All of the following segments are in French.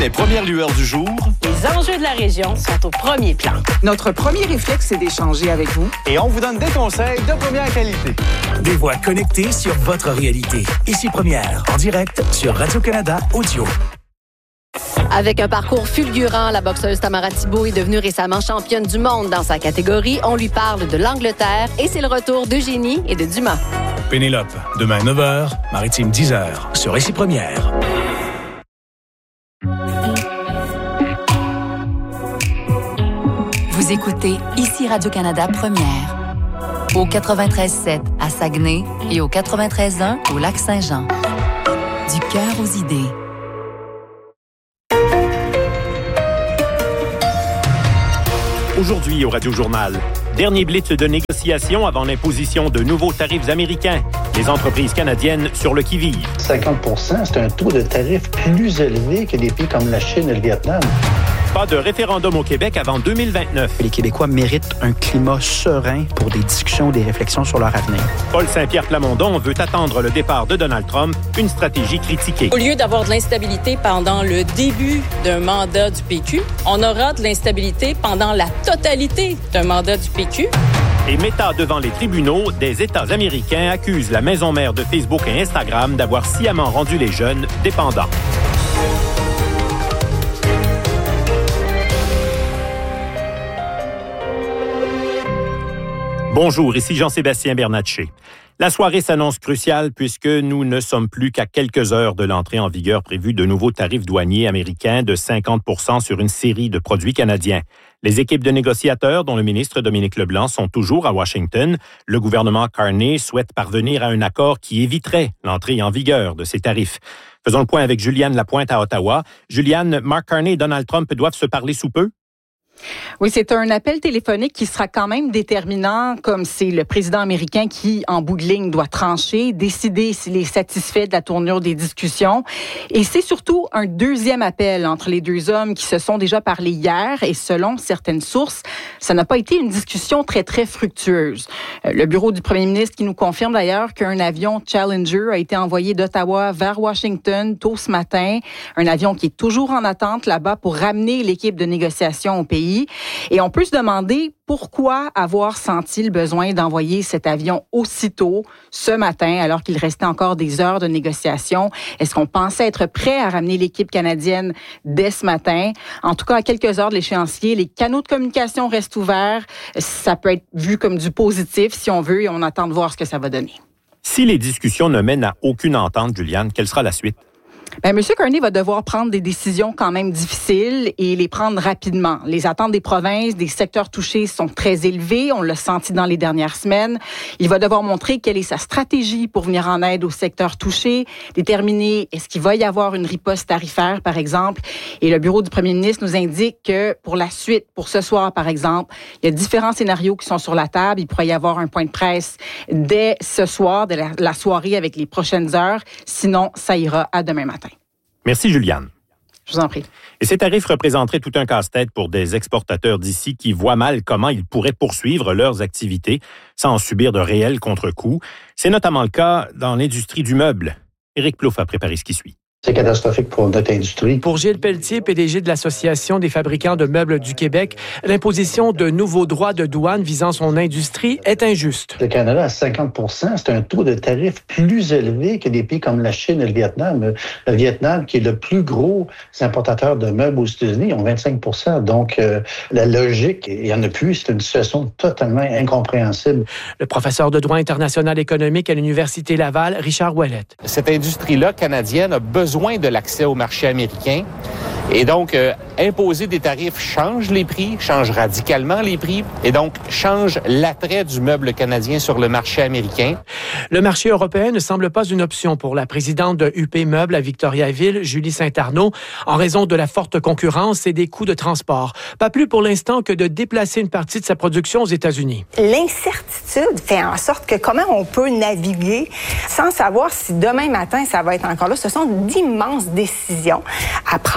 Les premières lueurs du jour. Les enjeux de la région sont au premier plan. Notre premier réflexe, c'est d'échanger avec vous. Et on vous donne des conseils de première qualité. Des voix connectées sur votre réalité. Ici Première, en direct sur Radio-Canada Audio. Avec un parcours fulgurant, la boxeuse Tamara Thibault est devenue récemment championne du monde dans sa catégorie. On lui parle de l'Angleterre et c'est le retour d'Eugénie et de Dumas. Pénélope, demain 9h, Maritime 10h, sur Ici Première. Vous écoutez Ici Radio-Canada Première. Au 93.7 à Saguenay et au 93.1 au Lac-Saint-Jean. Du cœur aux idées. Aujourd'hui au Radio-Journal, dernier blitz de négociation avant l'imposition de nouveaux tarifs américains. Les entreprises canadiennes sur le qui-vive. 50%, c'est un taux de tarif plus élevé que des pays comme la Chine et le Vietnam. Pas de référendum au Québec avant 2029. Les Québécois méritent un climat serein pour des discussions, des réflexions sur leur avenir. Paul Saint-Pierre Plamondon veut attendre le départ de Donald Trump, une stratégie critiquée. Au lieu d'avoir de l'instabilité pendant le début d'un mandat du PQ, on aura de l'instabilité pendant la totalité d'un mandat du PQ. Et Meta devant les tribunaux, des États américains accusent la maison mère de Facebook et Instagram d'avoir sciemment rendu les jeunes dépendants. Bonjour, ici Jean-Sébastien Bernatchez. La soirée s'annonce cruciale puisque nous ne sommes plus qu'à quelques heures de l'entrée en vigueur prévue de nouveaux tarifs douaniers américains de 50% sur une série de produits canadiens. Les équipes de négociateurs, dont le ministre Dominique Leblanc, sont toujours à Washington. Le gouvernement Carney souhaite parvenir à un accord qui éviterait l'entrée en vigueur de ces tarifs. Faisons le point avec Juliane Lapointe à Ottawa. Juliane, Mark Carney et Donald Trump doivent se parler sous peu? Oui, c'est un appel téléphonique qui sera quand même déterminant, comme c'est le président américain qui, en bout de ligne, doit trancher, décider s'il est satisfait de la tournure des discussions. Et c'est surtout un deuxième appel entre les deux hommes qui se sont déjà parlé hier et selon certaines sources, ça n'a pas été une discussion très, très fructueuse. Le bureau du premier ministre qui nous confirme d'ailleurs qu'un avion Challenger a été envoyé d'Ottawa vers Washington tôt ce matin. Un avion qui est toujours en attente là-bas pour ramener l'équipe de négociation au pays. Et on peut se demander pourquoi avoir senti le besoin d'envoyer cet avion aussitôt ce matin, alors qu'il restait encore des heures de négociation. Est-ce qu'on pensait être prêt à ramener l'équipe canadienne dès ce matin? En tout cas, à quelques heures de l'échéancier, les canaux de communication restent ouverts. Ça peut être vu comme du positif, si on veut, et on attend de voir ce que ça va donner. Si les discussions ne mènent à aucune entente, Juliane, quelle sera la suite? M. Carney va devoir prendre des décisions quand même difficiles et les prendre rapidement. Les attentes des provinces, des secteurs touchés sont très élevées. On l'a senti dans les dernières semaines. Il va devoir montrer quelle est sa stratégie pour venir en aide aux secteurs touchés, déterminer est-ce qu'il va y avoir une riposte tarifaire, par exemple. Et le bureau du premier ministre nous indique que pour la suite, pour ce soir, par exemple, il y a différents scénarios qui sont sur la table. Il pourrait y avoir un point de presse dès ce soir, dès la soirée avec les prochaines heures. Sinon, ça ira à demain matin. Merci, Juliane. Je vous en prie. Et ces tarifs représenteraient tout un casse-tête pour des exportateurs d'ici qui voient mal comment ils pourraient poursuivre leurs activités sans subir de réels contre-coups. C'est notamment le cas dans l'industrie du meuble. Éric Plouffe a préparé ce qui suit. C'est catastrophique pour notre industrie. Pour Gilles Pelletier, PDG de l'Association des fabricants de meubles du Québec, l'imposition de nouveaux droits de douane visant son industrie est injuste. Le Canada, à 50%, c'est un taux de tarif plus élevé que des pays comme la Chine et le Vietnam. Le Vietnam, qui est le plus gros importateur de meubles aux États-Unis, ont 25%. Donc, la logique, il n'y en a plus. C'est une situation totalement incompréhensible. Le professeur de droit international économique à l'Université Laval, Richard Ouellette. Cette industrie-là canadienne a besoin de l'accès au marché américain. Et donc, imposer des tarifs change les prix, change radicalement les prix, et donc change l'attrait du meuble canadien sur le marché américain. Le marché européen ne semble pas une option pour la présidente de UP Meubles à Victoriaville, Julie Saint-Arnaud, en raison de la forte concurrence et des coûts de transport. Pas plus pour l'instant que de déplacer une partie de sa production aux États-Unis. L'incertitude fait en sorte que comment on peut naviguer sans savoir si demain matin ça va être encore là. Ce sont d'immenses décisions à prendre.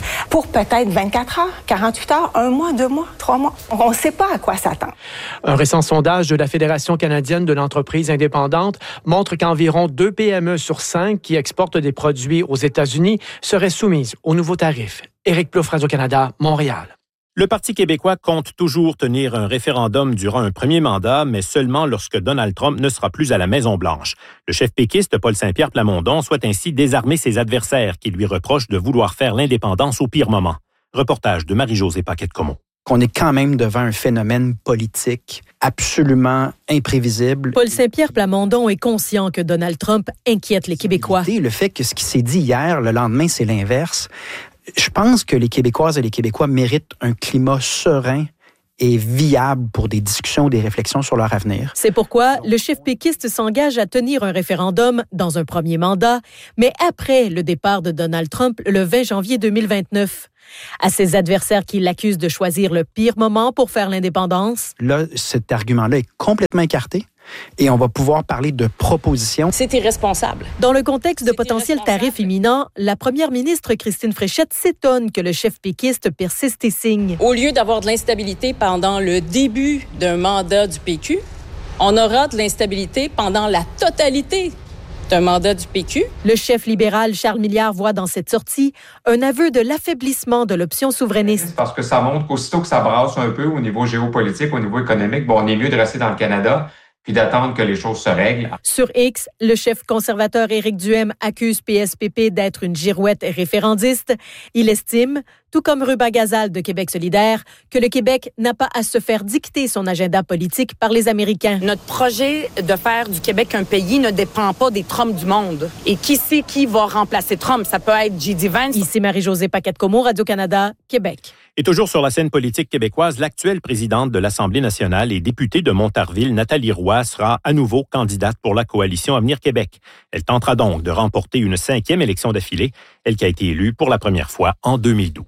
pour peut-être 24 heures, 48 heures, 1 mois, 2 mois, 3 mois. On ne sait pas à quoi s'attendre. Un récent sondage de la Fédération canadienne de l'entreprise indépendante montre qu'environ 2 PME sur 5 qui exportent des produits aux États-Unis seraient soumises aux nouveaux tarifs. Éric Plouffe, Radio-Canada, Montréal. Le Parti québécois compte toujours tenir un référendum durant un premier mandat, mais seulement lorsque Donald Trump ne sera plus à la Maison-Blanche. Le chef péquiste Paul Saint-Pierre Plamondon souhaite ainsi désarmer ses adversaires qui lui reprochent de vouloir faire l'indépendance au pire moment. Reportage de Marie-Josée Paquette-Comeau. Qu'on est quand même devant un phénomène politique absolument imprévisible. Paul Saint-Pierre Plamondon est conscient que Donald Trump inquiète les Québécois. Le fait que ce qui s'est dit hier, le lendemain, c'est l'inverse. Je pense que les Québécoises et les Québécois méritent un climat serein et viable pour des discussions, des réflexions sur leur avenir. C'est pourquoi le chef péquiste s'engage à tenir un référendum dans un premier mandat, mais après le départ de Donald Trump le 20 janvier 2029. À ses adversaires qui l'accusent de choisir le pire moment pour faire l'indépendance. Là, cet argument-là est complètement écarté. Et on va pouvoir parler de propositions. C'est irresponsable. Dans le contexte de potentiels tarifs imminents, la première ministre Christine Fréchette s'étonne que le chef péquiste persiste et signe. Au lieu d'avoir de l'instabilité pendant le début d'un mandat du PQ, on aura de l'instabilité pendant la totalité d'un mandat du PQ. Le chef libéral Charles Milliard voit dans cette sortie un aveu de l'affaiblissement de l'option souverainiste. Parce que ça montre qu'aussitôt que ça brasse un peu au niveau géopolitique, au niveau économique, on est mieux de rester dans le Canada puis d'attendre que les choses se règlent. Sur X, le chef conservateur Éric Duhaime accuse PSPP d'être une girouette référendiste. Il estime, tout comme Ruba Gazal de Québec solidaire, que le Québec n'a pas à se faire dicter son agenda politique par les Américains. Notre projet de faire du Québec un pays ne dépend pas des Trump du monde. Et qui sait qui va remplacer Trump? Ça peut être J.D. Vance. Ici Marie-Josée Paquette-Comeau, Radio-Canada, Québec. Et toujours sur la scène politique québécoise, l'actuelle présidente de l'Assemblée nationale et députée de Montarville, Nathalie Roy, sera à nouveau candidate pour la coalition Avenir Québec. Elle tentera donc de remporter une 5e élection d'affilée, elle qui a été élue pour la première fois en 2012.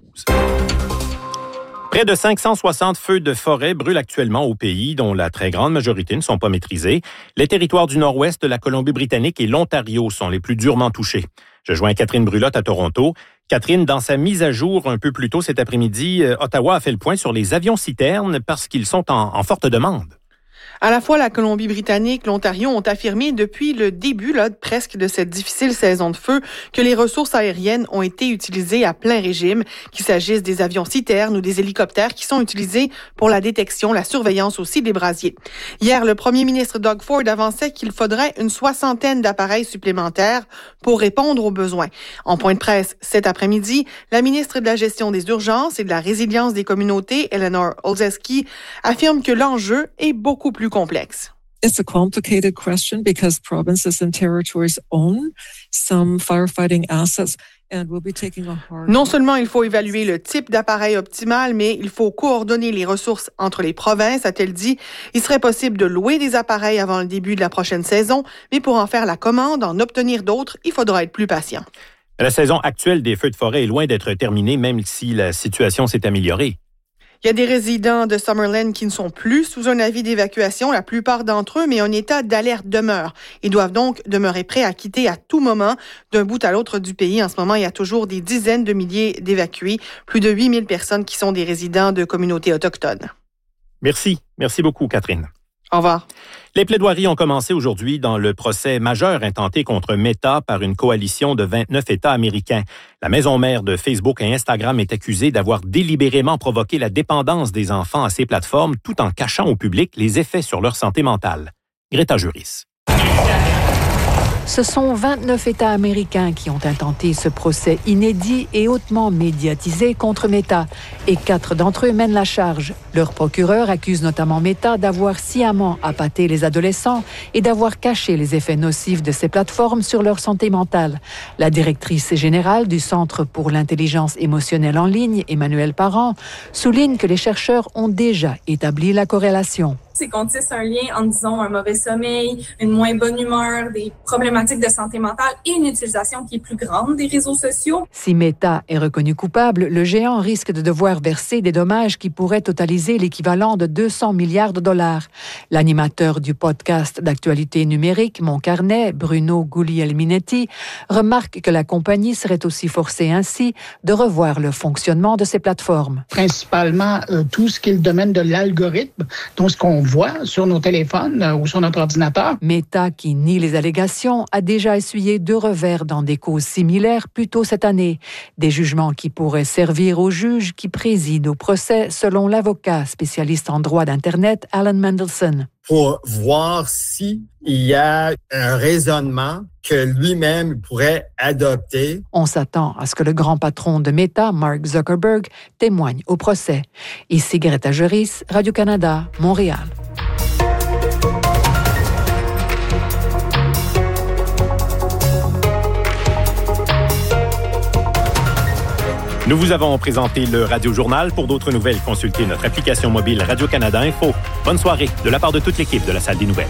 Près de 560 feux de forêt brûlent actuellement au pays, dont la très grande majorité ne sont pas maîtrisés. Les territoires du nord-ouest de la Colombie-Britannique et l'Ontario sont les plus durement touchés. Je joins Catherine Brulotte à Toronto. Catherine, dans sa mise à jour un peu plus tôt cet après-midi, Ottawa a fait le point sur les avions-citernes parce qu'ils sont en forte demande. À la fois la Colombie-Britannique, l'Ontario ont affirmé depuis le début presque de cette difficile saison de feu que les ressources aériennes ont été utilisées à plein régime, qu'il s'agisse des avions-citernes ou des hélicoptères qui sont utilisés pour la détection, la surveillance aussi des brasiers. Hier, le premier ministre Doug Ford avançait qu'il faudrait une 60aine d'appareils supplémentaires pour répondre aux besoins. En point de presse cet après-midi, la ministre de la Gestion des urgences et de la résilience des communautés, Eleanor Olszewski, affirme que l'enjeu est beaucoup plus complexe. It's a complicated question because provinces and territories own some firefighting assets and we'll be taking a hard... Non seulement il faut évaluer le type d'appareil optimal, mais il faut coordonner les ressources entre les provinces, a-t-elle dit. Il serait possible de louer des appareils avant le début de la prochaine saison, mais pour en faire la commande, en obtenir d'autres, il faudra être plus patient. La saison actuelle des feux de forêt est loin d'être terminée, même si la situation s'est améliorée. Il y a des résidents de Summerland qui ne sont plus sous un avis d'évacuation, la plupart d'entre eux, mais un état d'alerte demeure. Ils doivent donc demeurer prêts à quitter à tout moment d'un bout à l'autre du pays. En ce moment, il y a toujours des dizaines de milliers d'évacués, plus de 8000 personnes qui sont des résidents de communautés autochtones. Merci. Merci beaucoup, Catherine. Au revoir. Les plaidoiries ont commencé aujourd'hui dans le procès majeur intenté contre Meta par une coalition de 29 États américains. La maison mère de Facebook et Instagram est accusée d'avoir délibérément provoqué la dépendance des enfants à ces plateformes tout en cachant au public les effets sur leur santé mentale. Greta Juris. Ce sont 29 États américains qui ont intenté ce procès inédit et hautement médiatisé contre Meta. Et 4 d'entre eux mènent la charge. Leur procureur accuse notamment Meta d'avoir sciemment appâté les adolescents et d'avoir caché les effets nocifs de ces plateformes sur leur santé mentale. La directrice générale du Centre pour l'intelligence émotionnelle en ligne, Emmanuelle Parent, souligne que les chercheurs ont déjà établi la corrélation. c'est qu'on tisse un lien entre, disons, un mauvais sommeil, une moins bonne humeur, des problématiques de santé mentale et une utilisation qui est plus grande des réseaux sociaux. Si Meta est reconnu coupable, le géant risque de devoir verser des dommages qui pourraient totaliser l'équivalent de 200 milliards de dollars. L'animateur du podcast d'actualité numérique Mon Carnet, Bruno Guglielminetti, remarque que la compagnie serait aussi forcée ainsi de revoir le fonctionnement de ses plateformes. Principalement tout ce qui est le domaine de l'algorithme, donc ce qu'on voit sur nos téléphones ou sur notre ordinateur. Meta, qui nie les allégations, a déjà essuyé 2 revers dans des causes similaires plus tôt cette année. Des jugements qui pourraient servir aux juges qui président au procès, selon l'avocat spécialiste en droit d'Internet, Alan Mendelsohn. Pour voir s'il y a un raisonnement que lui-même pourrait adopter. On s'attend à ce que le grand patron de Meta, Mark Zuckerberg, témoigne au procès. Ici Greta Geris, Radio-Canada, Montréal. Nous vous avons présenté le Radio-Journal. Pour d'autres nouvelles, consultez notre application mobile Radio-Canada Info. Bonne soirée de la part de toute l'équipe de la Salle des Nouvelles.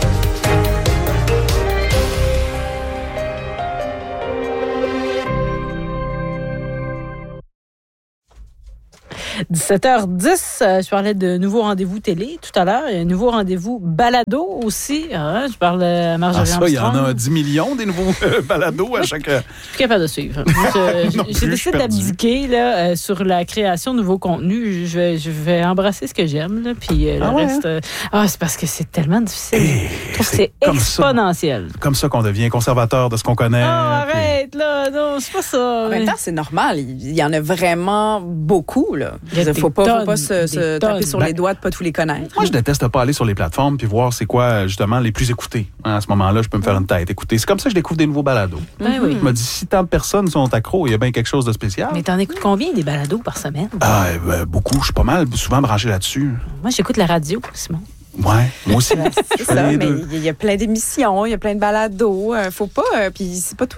« 17h10, je parlais de nouveaux rendez-vous télé tout à l'heure. Il y a un nouveau rendez-vous balado aussi. Je parle à Marjorie Armstrong. Il y en a 10 millions des nouveaux balados à chaque... Je suis plus capable de suivre. J'ai décidé d'abdiquer là, sur la création de nouveaux contenus. Je vais embrasser ce que j'aime. Là, puis le reste... c'est parce que c'est tellement difficile. Je trouve que c'est exponentiel. Comme ça qu'on devient conservateur de ce qu'on connaît. Arrête, là. Non, c'est pas ça. En même temps, c'est normal. Il y en a vraiment beaucoup, là. Il ne faut pas se taper sur les doigts de ne pas tous les connaître. Moi, je déteste pas aller sur les plateformes puis voir c'est quoi, justement, les plus écoutés. À ce moment-là, je peux me faire une tête. Écoutez, c'est comme ça que je découvre des nouveaux balados. Oui. Je me dis, si tant de personnes sont accros, il y a bien quelque chose de spécial. Mais t'en écoutes combien des balados par semaine? Beaucoup. Je suis pas mal souvent branché là-dessus. Moi, j'écoute la radio, Simon. Ouais, moi aussi. C'est ça, mais il y a plein d'émissions, il y a plein de balados. Faut pas... Puis c'est pas tout...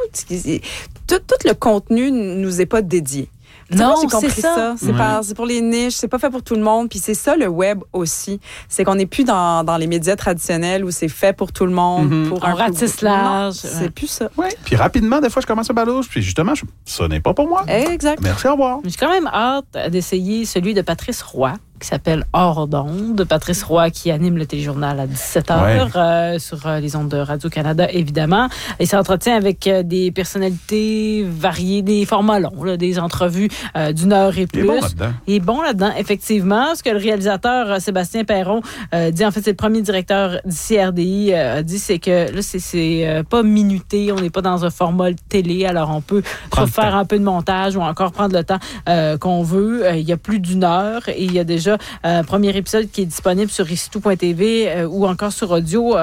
Tout le contenu nous est pas dédié. Non, j'ai compris c'est ça. C'est pour les niches, c'est pas fait pour tout le monde. Puis c'est ça le web aussi. C'est qu'on n'est plus dans les médias traditionnels où c'est fait pour tout le monde. Pour on ratisse large. C'est plus ça. Ouais. Puis rapidement, des fois, je commence un balado. Puis justement, ça n'est pas pour moi. Exact. Merci, au revoir. J'ai quand même hâte d'essayer celui de Patrice Roy, qui s'appelle Hors d'onde. Patrice Roy qui anime le téléjournal à 17h sur les ondes de Radio-Canada, évidemment. Il s'entretient avec des personnalités variées, des formats longs, là, des entrevues d'une heure et plus. Il est bon là-dedans, effectivement. Ce que le réalisateur Sébastien Perron dit, en fait, c'est le premier directeur d'ici RDI, a dit, c'est que là, c'est pas minuté, on n'est pas dans un format télé, alors on peut faire un peu de montage ou encore prendre le temps qu'on veut. Il y a plus d'1 heure et il y a déjà premier épisode qui est disponible sur Ricitou.tv ou encore sur audio.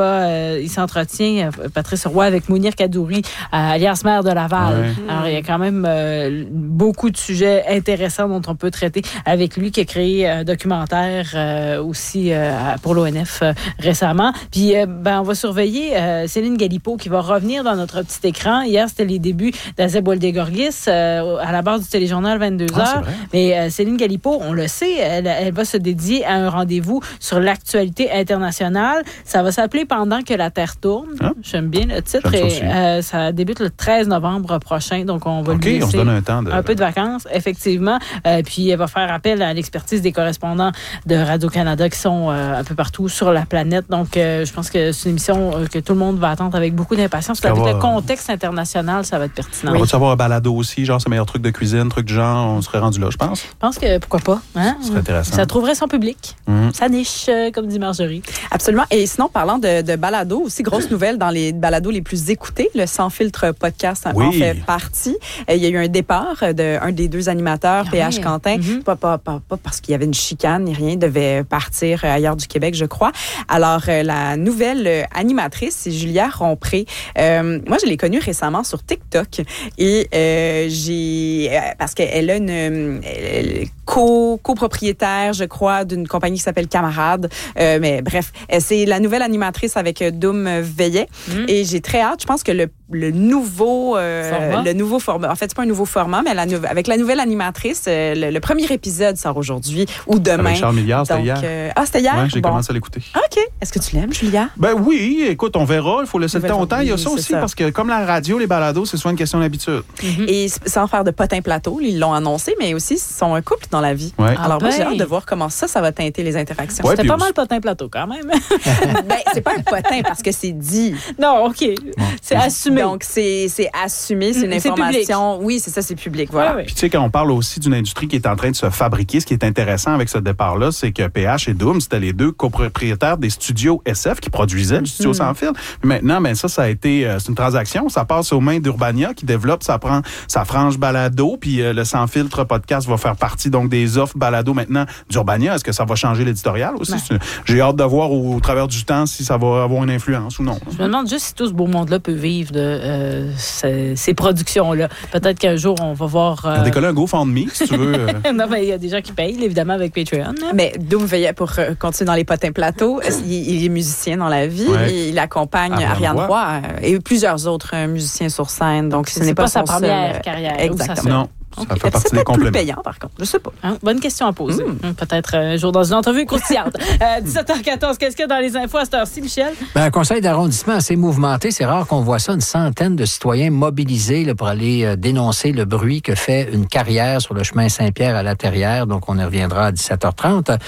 Il s'entretient, Patrice Roy, avec Mounir Kadouri, alias maire de Laval. Ouais. Alors, il y a quand même beaucoup de sujets intéressants dont on peut traiter avec lui, qui a créé un documentaire aussi pour l'ONF récemment. Puis, on va surveiller Céline Galipeau qui va revenir dans notre petit écran. Hier, c'était les débuts d'Azeb Woldegorgis à la barre du téléjournal 22h. Mais Céline Galipeau, on le sait, elle va se dédier à un rendez-vous sur l'actualité internationale. Ça va s'appeler Pendant que la Terre tourne. J'aime bien le titre. Et ça débute le 13 novembre prochain. Donc, on va lui laisser on se donne un peu de vacances, effectivement. Puis, elle va faire appel à l'expertise des correspondants de Radio-Canada qui sont un peu partout sur la planète. Donc, je pense que c'est une émission que tout le monde va attendre avec beaucoup d'impatience. Avec le contexte international, ça va être pertinent. On va-tu avoir un balado aussi, genre c'est meilleur truc de cuisine, truc du genre, on serait rendu là, je pense. Je pense que pourquoi pas. Hein? Ce serait intéressant. Ça trouverait son public. Ça niche, comme dit Marjorie. Absolument. Et sinon, parlant de balado, aussi grosse nouvelle dans les balados les plus écoutés, le Sans Filtre podcast en fait partie. Il y a eu un départ d'un des 2 animateurs, PH Quentin, pas parce qu'il y avait une chicane ni rien, devait partir ailleurs du Québec, je crois. Alors, la nouvelle animatrice, c'est Julia Rompré. Moi, je l'ai connue récemment sur TikTok et parce qu'elle a une copropriétaire, je crois, d'une compagnie qui s'appelle Camarade. Mais bref, c'est la nouvelle animatrice avec Doom Veillet. Et j'ai très hâte. Je pense que nouveau format. En fait, c'est pas un nouveau format, mais avec la nouvelle animatrice, le premier épisode sort aujourd'hui ou demain. Avec Charles Milliard, c'était hier. C'était hier? Oui, j'ai commencé à l'écouter. OK. Est-ce que tu l'aimes, Julia? Ben oui, écoute, on verra. Il faut laisser le temps au temps. Il y a ça aussi, parce que comme la radio, les balados, c'est souvent une question d'habitude. Et sans faire de potin plateau, ils l'ont annoncé, mais aussi, ils sont un couple dans la vie. Ouais. Alors, moi, j'ai hâte de voir comment ça va teinter les interactions. C'était pas mal potin plateau, quand même. C'est pas un potin parce que c'est dit. Non, OK. C'est assumé. Donc, c'est assumé, c'est une information. Public. Oui, c'est ça, c'est public. Voilà. Puis, tu sais, quand on parle aussi d'une industrie qui est en train de se fabriquer, ce qui est intéressant avec ce départ-là, c'est que PH et Doom, c'était les deux copropriétaires des studios SF qui produisaient le studio sans fil. Maintenant, ça a été, c'est une transaction. Ça passe aux mains d'Urbania qui développe, ça prend sa frange balado, puis le Sans Filtre podcast va faire partie donc des offres balado maintenant d'Urbania. Est-ce que ça va changer l'éditorial aussi? J'ai hâte de voir au travers du temps si ça va avoir une influence ou non. Je me demande juste si tout ce beau monde-là peut vivre de ces productions-là. Peut-être qu'un jour, on va voir... On va décoller un GoFundMe, si tu veux. Non, mais il y a des gens qui payent, évidemment, avec Patreon. Mais Doom veillait pour continuer dans les potins plateaux. Il est musicien dans la vie. Ouais. Il accompagne Ariane Roy et plusieurs autres musiciens sur scène. Donc, ce n'est pas sa première carrière. Exactement. Non. Ça fait partie des compléments. C'est payant, par contre. Je sais pas. Bonne question à poser. Peut-être un jour dans une entrevue croustillante. 17h14, qu'est-ce qu'il y a dans les infos à cette heure-ci, Michel? Un conseil d'arrondissement assez mouvementé. C'est rare qu'on voit ça, une centaine de citoyens mobilisés là, pour aller dénoncer le bruit que fait une carrière sur le chemin Saint-Pierre à La Terrière. Donc, on y reviendra à 17h30.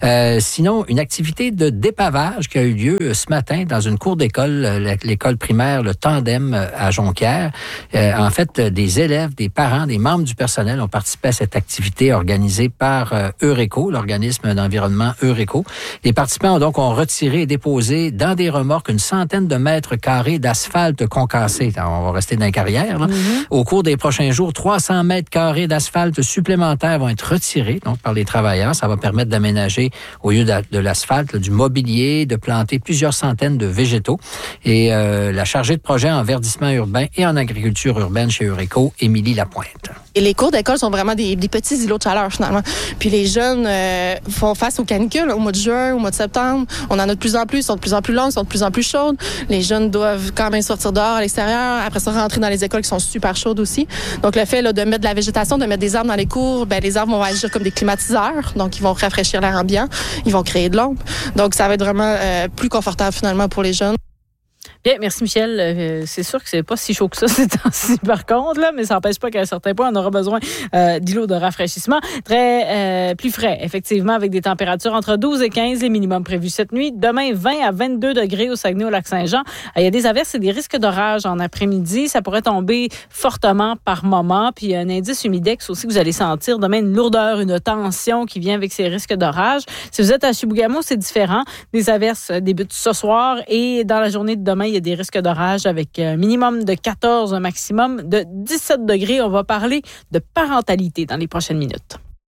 Sinon, une activité de dépavage qui a eu lieu ce matin dans une cour d'école, l'école primaire, le Tandem à Jonquière. En fait, des élèves, des parents, des membres du personnel ont participé à cette activité organisée par Eureco, l'organisme d'environnement Eureco. Les participants ont retiré et déposé dans des remorques une centaine de mètres carrés d'asphalte concassé. On va rester dans les carrières. Là. Au cours des prochains jours, 300 mètres carrés d'asphalte supplémentaires vont être retirés donc par les travailleurs. Ça va permettre d'aménager, au lieu de l'asphalte, du mobilier, de planter plusieurs centaines de végétaux. Et la chargée de projet en verdissement urbain et en agriculture urbaine chez Eureco, Émilie Lapointe. Et les cours d'école sont vraiment des petits îlots de chaleur, finalement. Puis les jeunes font face aux canicules au mois de juin, au mois de septembre. On en a de plus en plus, sont de plus en plus longues, sont de plus en plus chaudes. Les jeunes doivent quand même sortir dehors à l'extérieur, après ça rentrer dans les écoles qui sont super chaudes aussi. Donc le fait là, de mettre de la végétation, de mettre des arbres dans les cours, les arbres vont agir comme des climatiseurs, donc ils vont rafraîchir l'air ambiant, ils vont créer de l'ombre. Donc ça va être vraiment plus confortable finalement pour les jeunes. Bien, merci Michel. C'est sûr que c'est pas si chaud que ça ces temps-ci par contre, là, mais ça n'empêche pas qu'à un certain point, on aura besoin d'îlots de rafraîchissement. Très plus frais, effectivement, avec des températures entre 12 et 15, les minimums prévus cette nuit. Demain, 20 à 22 degrés au Saguenay, au Lac-Saint-Jean. Il y a des averses et des risques d'orage en après-midi. Ça pourrait tomber fortement par moment. Puis il y a un indice humidex aussi que vous allez sentir. Demain, une lourdeur, une tension qui vient avec ces risques d'orage. Si vous êtes à Chibougamau, c'est différent. Des averses débutent ce soir et dans la journée de demain, il y a des risques d'orage avec un minimum de 14, un maximum de 17 degrés. On va parler de parentalité dans les prochaines minutes.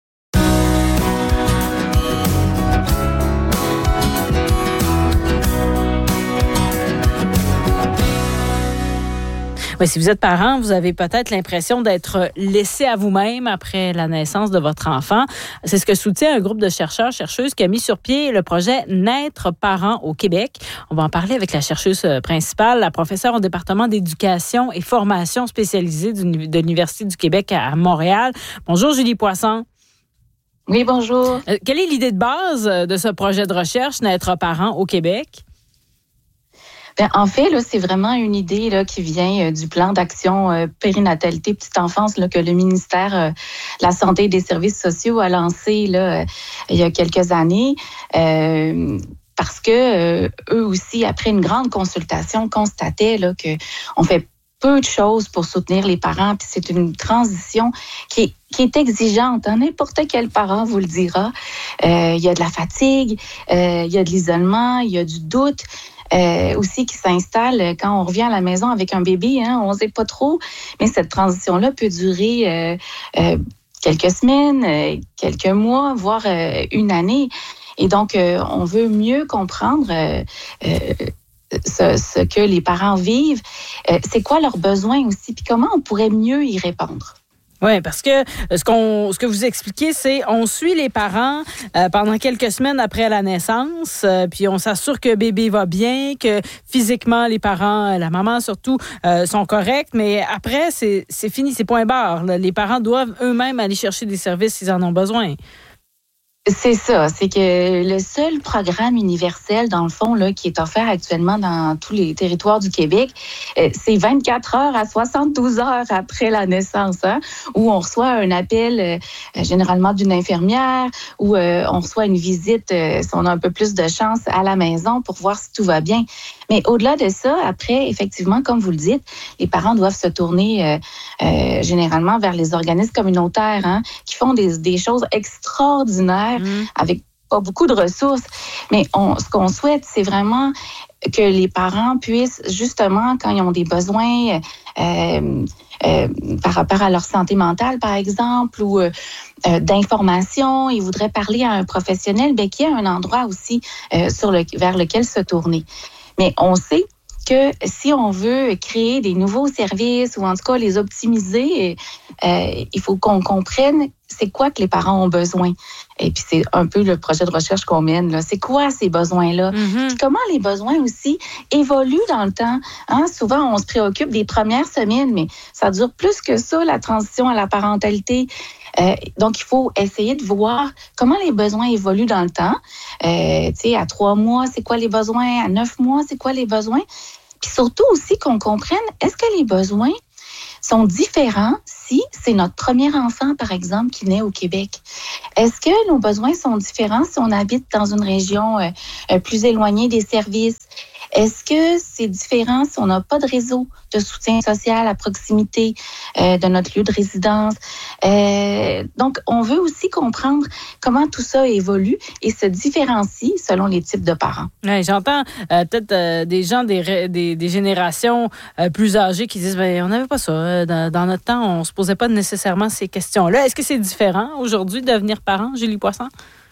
Oui, si vous êtes parent, vous avez peut-être l'impression d'être laissé à vous-même après la naissance de votre enfant. C'est ce que soutient un groupe de chercheurs-chercheuses qui a mis sur pied le projet Naître parent au Québec. On va en parler avec la chercheuse principale, la professeure au département d'éducation et formation spécialisée de l'Université du Québec à Montréal. Bonjour Julie Poisson. Oui, bonjour. Quelle est l'idée de base de ce projet de recherche Naître parent au Québec? Bien, en fait, là, c'est vraiment une idée là, qui vient du plan d'action périnatalité petite enfance là, que le ministère de la Santé et des Services sociaux a lancé là, il y a quelques années. Parce que eux aussi, après une grande consultation, constataient là, qu'on fait peu de choses pour soutenir les parents. Puis c'est une transition qui est exigeante. Hein? N'importe quel parent vous le dira. Il y a de la fatigue, il y a de l'isolement, il y a du doute. Aussi qui s'installe quand on revient à la maison avec un bébé, hein, on ne sait pas trop, mais cette transition-là peut durer quelques semaines, quelques mois, voire une année. Et donc, on veut mieux comprendre ce que les parents vivent, c'est quoi leurs besoins aussi, puis comment on pourrait mieux y répondre. Oui, parce que ce que vous expliquez, c'est on suit les parents pendant quelques semaines après la naissance, puis on s'assure que bébé va bien, que physiquement les parents, la maman surtout, sont corrects, mais après c'est fini, c'est point barre. Là. Les parents doivent eux-mêmes aller chercher des services s'ils en ont besoin. C'est ça, c'est que le seul programme universel, dans le fond, là, qui est offert actuellement dans tous les territoires du Québec, c'est 24 heures à 72 heures après la naissance, hein, où on reçoit un appel généralement d'une infirmière, où on reçoit une visite, si on a un peu plus de chance, à la maison pour voir si tout va bien. Mais au-delà de ça, après, effectivement, comme vous le dites, les parents doivent se tourner généralement vers les organismes communautaires, hein, qui font des choses extraordinaires avec pas beaucoup de ressources. Mais ce qu'on souhaite, c'est vraiment que les parents puissent, justement, quand ils ont des besoins par rapport à leur santé mentale, par exemple, ou d'information, ils voudraient parler à un professionnel, bien, qu'il y ait un endroit aussi vers lequel se tourner. Mais on sait que si on veut créer des nouveaux services ou en tout cas les optimiser, il faut qu'on comprenne c'est quoi que les parents ont besoin. Et puis c'est un peu le projet de recherche qu'on mène, là. C'est quoi ces besoins-là? Puis comment les besoins aussi évoluent dans le temps. Hein? Souvent, on se préoccupe des premières semaines, mais ça dure plus que ça, la transition à la parentalité. Donc, il faut essayer de voir comment les besoins évoluent dans le temps. Tu sais, à 3 mois, c'est quoi les besoins? À 9 mois, c'est quoi les besoins? Puis surtout aussi qu'on comprenne, est-ce que les besoins sont différents si c'est notre premier enfant, par exemple, qui naît au Québec? Est-ce que nos besoins sont différents si on habite dans une région plus éloignée des services? Est-ce que c'est différent si on n'a pas de réseau de soutien social à proximité de notre lieu de résidence? Donc, on veut aussi comprendre comment tout ça évolue et se différencie selon les types de parents. Ouais, j'entends peut-être des gens des générations plus âgées qui disent on n'avait pas ça. Dans notre temps, on ne se posait pas nécessairement ces questions-là. Est-ce que c'est différent aujourd'hui de devenir parent, Julie Poisson?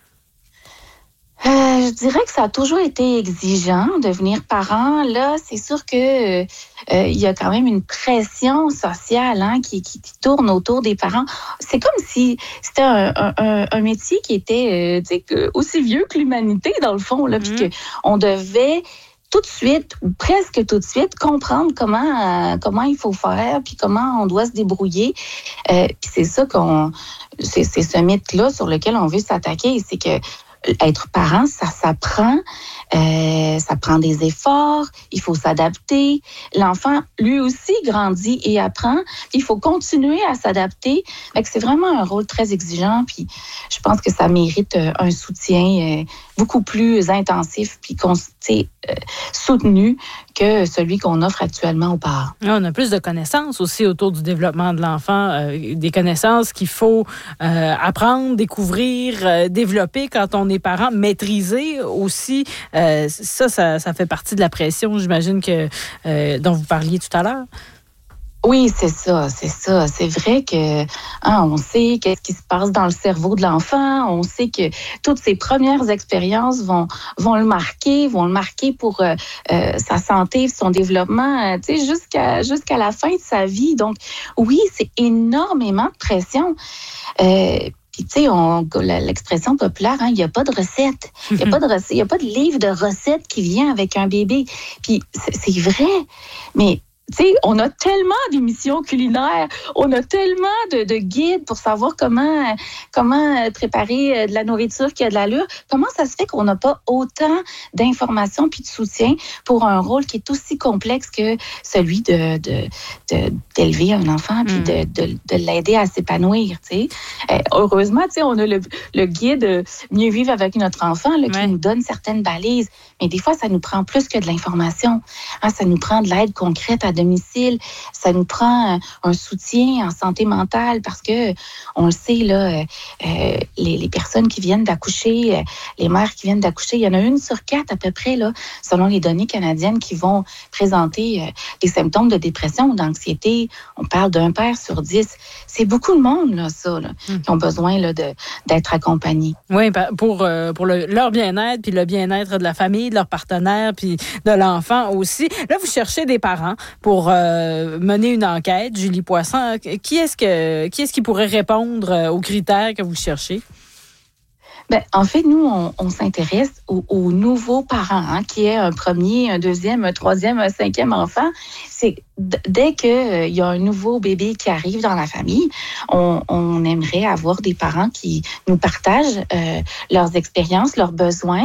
Je dirais que ça a toujours été exigeant, devenir parent. Là, c'est sûr que il y a quand même une pression sociale, hein, qui tourne autour des parents. C'est comme si c'était un métier qui était aussi vieux que l'humanité, dans le fond, là, puis qu'on devait tout de suite, ou presque tout de suite, comprendre comment il faut faire, puis comment on doit se débrouiller. Puis c'est ça c'est ce mythe-là sur lequel on veut s'attaquer, c'est que être parent, ça s'apprend, ça prend des efforts, il faut s'adapter. L'enfant, lui aussi, grandit et apprend. Il faut continuer à s'adapter. Fait que c'est vraiment un rôle très exigeant. Puis je pense que ça mérite un soutien beaucoup plus intensif puis soutenu que celui qu'on offre actuellement aux parents. On a plus de connaissances aussi autour du développement de l'enfant, des connaissances qu'il faut apprendre, découvrir, développer quand on est parent, maîtriser aussi. Ça fait partie de la pression, j'imagine, dont vous parliez tout à l'heure. Oui, c'est ça. C'est vrai que on sait qu'est-ce qui se passe dans le cerveau de l'enfant. On sait que toutes ces premières expériences vont le marquer pour sa santé, son développement, jusqu'à la fin de sa vie. Donc, oui, c'est énormément de pression. Puis, tu sais, l'expression populaire, il n'y a pas de recette. Il n'y a pas de livre de recettes qui vient avec un bébé. Puis, c'est vrai, mais tu sais, on a tellement d'émissions culinaires, on a tellement de guides pour savoir comment préparer de la nourriture qui a de l'allure. Comment ça se fait qu'on n'a pas autant d'informations puis de soutien pour un rôle qui est aussi complexe que celui d'élever un enfant puis de l'aider à s'épanouir, tu sais. Heureusement, tu sais, on a le guide Mieux vivre avec notre enfant là, qui nous donne certaines balises. Mais des fois, ça nous prend plus que de l'information. Ça nous prend de l'aide concrète à domicile. Ça nous prend un soutien en santé mentale parce que, on le sait, là, les personnes qui viennent d'accoucher, les mères qui viennent d'accoucher, il y en a 1 sur 4 à peu près, là, selon les données canadiennes, qui vont présenter des symptômes de dépression ou d'anxiété. On parle d'1 père sur 10. C'est beaucoup de monde, là, ça, là, qui ont besoin là, d'être accompagnés. Oui, pour leur bien-être, puis le bien-être de la famille, de leur partenaire, puis de l'enfant aussi. Là, vous cherchez des parents pour mener une enquête. Julie Poisson, qui est-ce qui pourrait répondre aux critères que vous cherchez? En fait, nous, on s'intéresse aux nouveaux parents, qui est un premier, un deuxième, un troisième, un cinquième enfant. C'est dès qu'il y a un nouveau bébé qui arrive dans la famille, on aimerait avoir des parents qui nous partagent leurs expériences, leurs besoins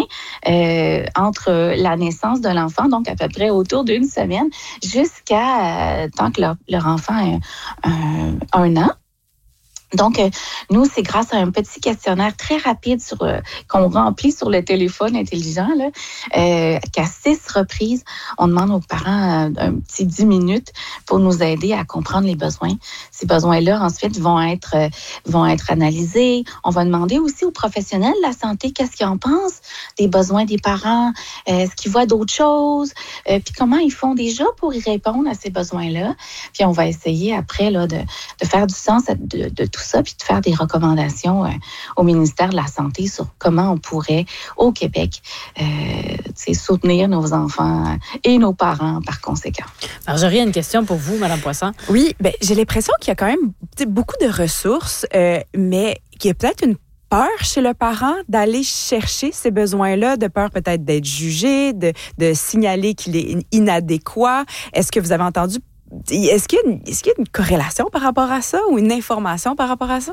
entre la naissance de l'enfant, donc à peu près autour d'une semaine, jusqu'à tant que leur enfant a un an. Donc, nous, c'est grâce à un petit questionnaire très rapide qu'on remplit sur le téléphone intelligent, qu'à 6 reprises, on demande aux parents un petit 10 minutes pour nous aider à comprendre les besoins. Ces besoins-là, ensuite, vont être analysés. On va demander aussi aux professionnels de la santé qu'est-ce qu'ils en pensent des besoins des parents, est-ce qu'ils voient d'autres choses, puis comment ils font déjà pour y répondre à ces besoins-là. Puis on va essayer après de faire du sens de tout ça, puis de faire des recommandations au ministère de la Santé sur comment on pourrait, au Québec, soutenir nos enfants et nos parents par conséquent. Marjorie, une question pour vous, Mme Poisson. Oui, j'ai l'impression qu'il y a quand même beaucoup de ressources, mais qu'il y a peut-être une peur chez le parent d'aller chercher ces besoins-là, de peur peut-être d'être jugé, de signaler qu'il est inadéquat. Est-ce que vous avez entendu Est-ce qu'il y a une corrélation par rapport à ça ou une information par rapport à ça?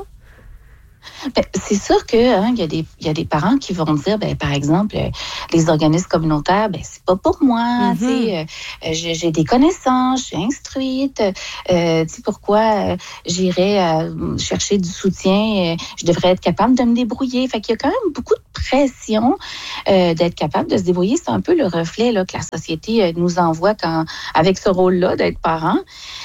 C'est sûr que il y a des parents qui vont dire, par exemple, les organismes communautaires, c'est pas pour moi. J'ai des connaissances, je suis instruite. Pourquoi j'irais chercher du soutien? Je devrais être capable de me débrouiller. Fait qu'il y a quand même beaucoup de pression d'être capable de se débrouiller. C'est un peu le reflet que la société nous envoie avec ce rôle-là d'être parent.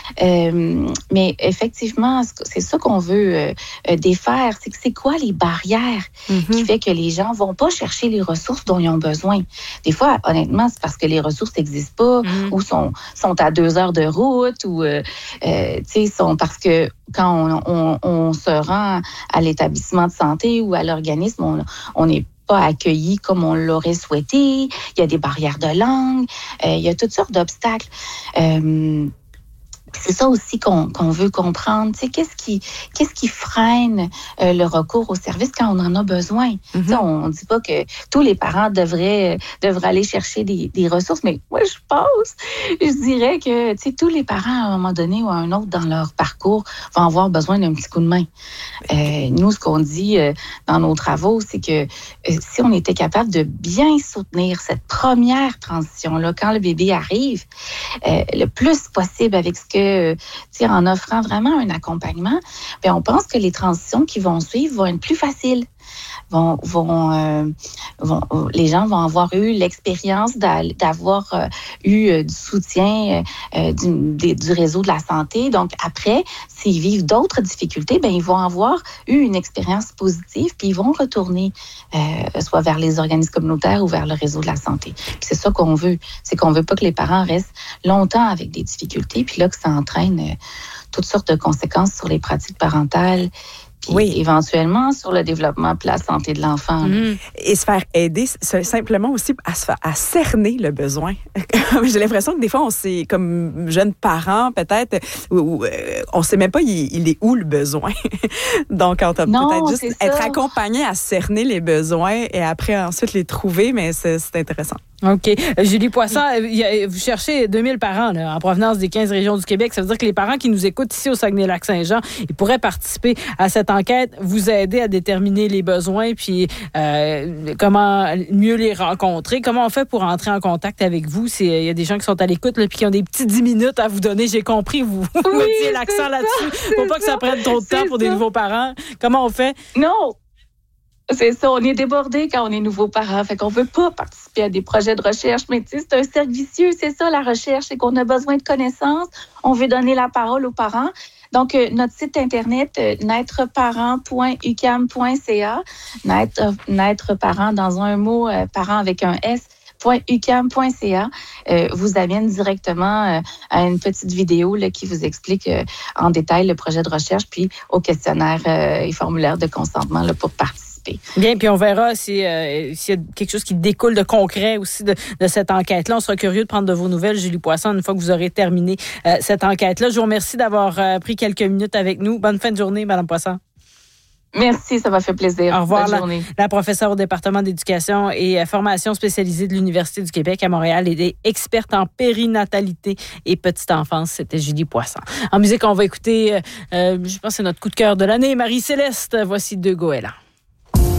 Mais effectivement, c'est ça qu'on veut défaire. C'est quoi les barrières qui fait que les gens vont pas chercher les ressources dont ils ont besoin? Des fois, honnêtement, c'est parce que les ressources n'existent pas ou sont à 2 heures de route ou sont parce que quand on se rend à l'établissement de santé ou à l'organisme, on n'est pas accueilli comme on l'aurait souhaité. Il y a des barrières de langue. Il y a toutes sortes d'obstacles. C'est ça aussi qu'on veut comprendre. Qu'est-ce qui freine le recours au service quand on en a besoin? On ne dit pas que tous les parents devraient aller chercher des ressources, mais moi, je dirais que tous les parents, à un moment donné ou à un autre dans leur parcours, vont avoir besoin d'un petit coup de main. Nous, ce qu'on dit dans nos travaux, c'est que si on était capable de bien soutenir cette première transition-là, quand le bébé arrive, le plus possible avec ce que en offrant vraiment un accompagnement, on pense que les transitions qui vont suivre vont être plus faciles. Les gens vont avoir eu l'expérience d'avoir eu du soutien du réseau de la santé. Donc, après, s'ils vivent d'autres difficultés, ils vont avoir eu une expérience positive, puis ils vont retourner soit vers les organismes communautaires ou vers le réseau de la santé. Puis c'est ça qu'on veut. C'est qu'on veut pas que les parents restent longtemps avec des difficultés, puis là, que ça entraîne toutes sortes de conséquences sur les pratiques parentales, puis éventuellement sur le développement de la santé de l'enfant. Et se faire aider, c'est simplement aussi à cerner le besoin. J'ai l'impression que des fois, on sait, comme jeunes parents, peut-être, on ne sait même pas il est où le besoin. Donc, on peut peut-être juste être accompagné à cerner les besoins et après, ensuite, les trouver, mais c'est intéressant. OK. Julie Poisson, vous cherchez 2000 parents en provenance des 15 régions du Québec. Ça veut dire que les parents qui nous écoutent ici au Saguenay-Lac-Saint-Jean, ils pourraient participer à cette enquête, vous aider à déterminer les besoins, puis comment mieux les rencontrer. Comment on fait pour entrer en contact avec vous? Il y a des gens qui sont à l'écoute puis qui ont des petits 10 minutes à vous donner. J'ai compris, vous mettiez l'accent là-dessus. Faut pas que ça prenne trop de temps pour des nouveaux parents. Comment on fait? Non! C'est ça, on est débordé quand on est nouveaux parents. Fait qu'on veut pas participer à des projets de recherche, mais c'est un cercle vicieux. C'est ça, la recherche, c'est qu'on a besoin de connaissances. On veut donner la parole aux parents. Donc, notre site Internet, naîtreparent.uqam.ca, naître parent dans un mot, parent avec un S, .uqam.ca vous amène directement à une petite vidéo qui vous explique en détail le projet de recherche, puis au questionnaire et formulaire de consentement pour participer santé. Bien, puis on verra s'il y a quelque chose qui découle de concret aussi de cette enquête-là. On sera curieux de prendre de vos nouvelles, Julie Poisson, une fois que vous aurez terminé cette enquête-là. Je vous remercie d'avoir pris quelques minutes avec nous. Bonne fin de journée, Mme Poisson. Merci, ça m'a fait plaisir. Au revoir, bonne journée. La professeure au département d'éducation et formation spécialisée de l'Université du Québec à Montréal et experte en périnatalité et petite enfance. C'était Julie Poisson. En musique, on va écouter, je pense que c'est notre coup de cœur de l'année, Marie-Céleste. Voici Deux Goélands.